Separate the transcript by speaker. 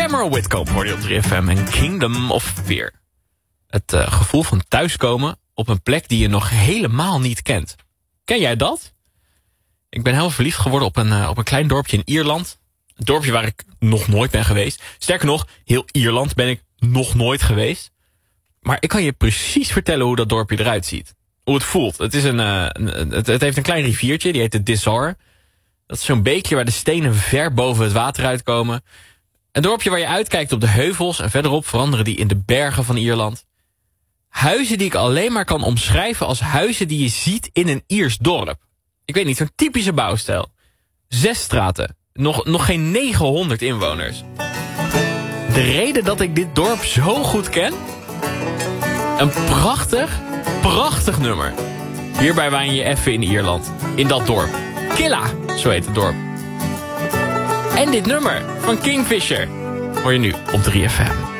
Speaker 1: Cameron Whitcomb hoorde je op 3FM en Kingdom of Fear. Het gevoel van thuiskomen op een plek die je nog helemaal niet kent. Ken jij dat? Ik ben heel verliefd geworden op een klein dorpje in Ierland. Een dorpje waar ik nog nooit ben geweest. Sterker nog, heel Ierland ben ik nog nooit geweest. Maar ik kan je precies vertellen hoe dat dorpje eruit ziet. Hoe het voelt. Het heeft een klein riviertje, die heet de Dissar. Dat is zo'n beekje waar de stenen ver boven het water uitkomen. Een dorpje waar je uitkijkt op de heuvels en verderop veranderen die in de bergen van Ierland. Huizen die ik alleen maar kan omschrijven als huizen die je ziet in een Iers dorp. Ik weet niet, zo'n typische bouwstijl. 6 straten. Nog geen 900 inwoners. De reden dat ik dit dorp zo goed ken? Een prachtig nummer. Hierbij wijn je even in Ierland. In dat dorp. Killa, zo heet het dorp. En dit nummer van Kingfisher hoor je nu op 3FM.